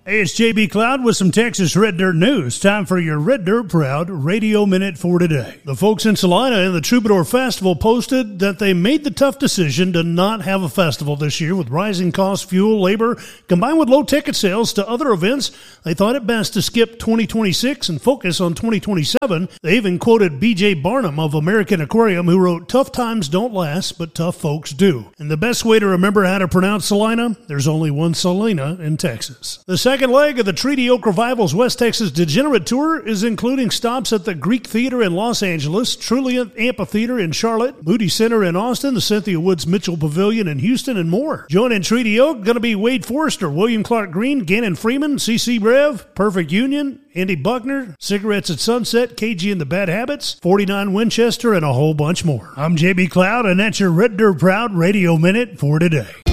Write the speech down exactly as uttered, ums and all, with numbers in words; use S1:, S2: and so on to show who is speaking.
S1: Hey, it's J B Cloud with some Texas Red Dirt news. Time for your Red Dirt Proud Radio Minute for today. The folks in Salina and the Troubadour Festival posted that they made the tough decision to not have a festival this year with rising costs, fuel, labor, combined with low ticket sales to other events. They thought it best to skip twenty twenty-six and focus on twenty twenty-seven. They even quoted B J Barnum of American Aquarium, who wrote, "Tough times don't last, but tough folks do." And the best way to remember how to pronounce Salina, there's only one Salina in Texas. The second leg of the Treaty Oak Revival's West Texas Degenerate Tour is including stops at the Greek Theater in Los Angeles, Trulient Amphitheater in Charlotte, Moody Center in Austin, the Cynthia Woods Mitchell Pavilion in Houston, and more. Joining Treaty Oak going to be Wade Forrester, William Clark Green, Gannon Freeman, C C Rev, Perfect Union, Andy Buckner, Cigarettes at Sunset, K G and the Bad Habits, forty-nine Winchester, and a whole bunch more. I'm J B Cloud, and that's your Red Dirt Proud Radio Minute for today.